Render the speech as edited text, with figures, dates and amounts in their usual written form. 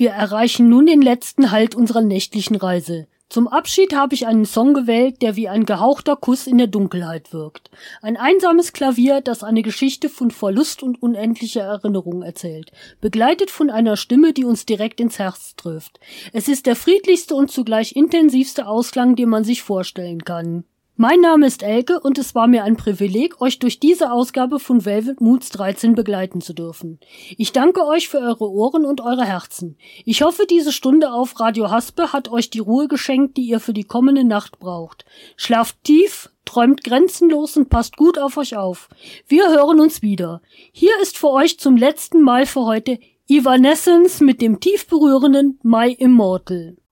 Wir erreichen nun den letzten Halt unserer nächtlichen Reise. Zum Abschied habe ich einen Song gewählt, der wie ein gehauchter Kuss in der Dunkelheit wirkt. Ein einsames Klavier, das eine Geschichte von Verlust und unendlicher Erinnerung erzählt, begleitet von einer Stimme, die uns direkt ins Herz trifft. Es ist der friedlichste und zugleich intensivste Ausklang, den man sich vorstellen kann. Mein Name ist Elke und es war mir ein Privileg, euch durch diese Ausgabe von Velvet Moods 13 begleiten zu dürfen. Ich danke euch für eure Ohren und eure Herzen. Ich hoffe, diese Stunde auf Radio Haspe hat euch die Ruhe geschenkt, die ihr für die kommende Nacht braucht. Schlaft tief, träumt grenzenlos und passt gut auf euch auf. Wir hören uns wieder. Hier ist für euch zum letzten Mal für heute Evanescence mit dem tief berührenden My Immortal.